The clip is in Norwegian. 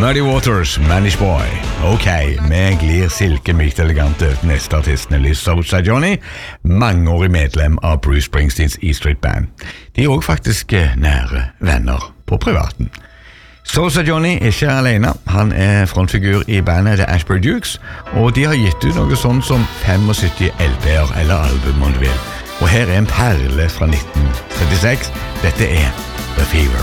Muddy Waters, Manish Boy. Ok, vi glir silkemykt elegante ut neste artisten er Soulja Johnny, mangeårig medlem av Bruce Springsteens E Street Band. De er også faktisk nære venner på privaten. Soulja Johnny er ikke alene, han er frontfigur i bandet The Ashbury Dukes, og de har gitt ut noe sånn som 75 LP-er eller album om du vil. Og her er en perle fra 1976, dette er The Fever.